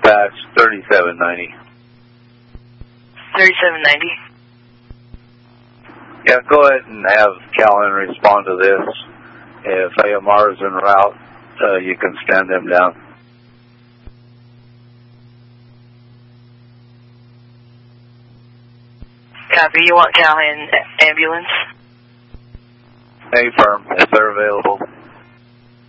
Dispatch 3790. 3790. Yeah, go ahead and have Callan respond to this. If AMR is en route, you can stand them down. Copy. You want Callahan ambulance? Affirm, if they're available.